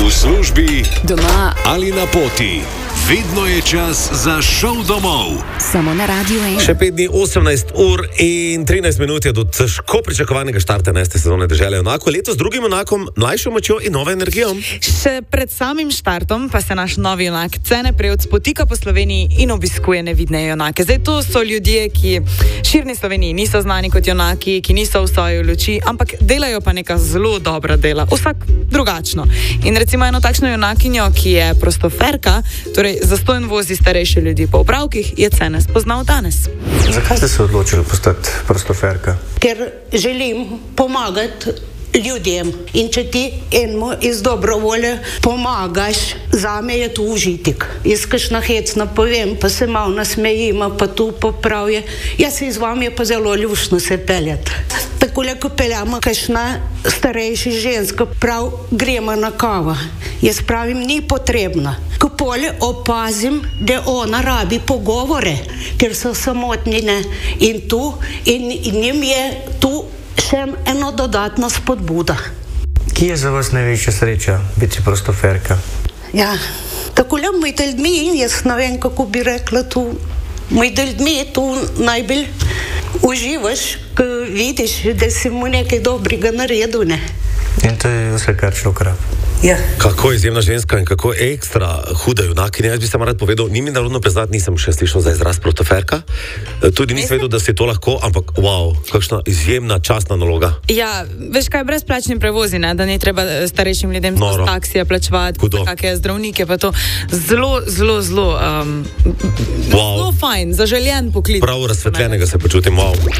V službi, doma ali na poti. Vedno je čas za šov domov. Samo na Radio 1. Še 5 dni, 18 ur in 13 minut je do težko pričakovanega štarta 11. sezone Dežele junakov. Letos z drugim junakom, mlajšo močjo in novo energijo. Še pred samim štartom pa se naš novi junak Cene Prevc potika po Sloveniji in obiskuje nevidne junake. Zdaj to so ljudje, ki širni Sloveniji niso znani kot junaki, ki niso v soju luči, ampak delajo pa neka zelo dobra dela. Vsak drugačno. In recimo eno takšno junakinjo, ki je prostoferka, torej zastonj vozi starejše ljudi po opravkih, je Cene spoznal danes. Zakaj ste se odločili postati prostoferka? Ker želim pomagati ljudem in če ti enemu iz dobro volje pomagaš, zame je to užitek. Jaz kakšna hecna povem, pa se malo nasmejima, pa tu popravje. Jaz se z vami pa zelo ljušno se peljati. Takole, ko peljamo kakšna starejša ženska, prav gremo na kavo. Jaz pravim, ni potrebno. Ko polje opazim, da ona rabi pogovore, ker so samotnine in njim je tu še eno dodatna spodbuda. Kje je za vas največja sreča biti prostoferka? Ja, takole med ljudmi, jaz ne vem, kako bi rekla tu, med ljudmi tu najbolj uživaš, ko vidiš, da si mu nekaj dobrega naredil, ne? In to je vse, kar človek rabi. Ja. Kako izjemna ženska in kako ekstra huda junakinja. Jaz bi se rad povedal, ni mi naravno priznati, nisem še slišal za izraz prostoferka. Tudi nisem vedel, da si to lahko, ampak wow, kakšna izjemna častna naloga. Ja, veš kaj, brezplačni prevozi, ne? Da ni treba starejšim ljudem z taksije plačevati, kakšne zdravnike, pa to zelo zelo fajn, zaželjen poklic. Prav razsvetljenega se počutim, wow.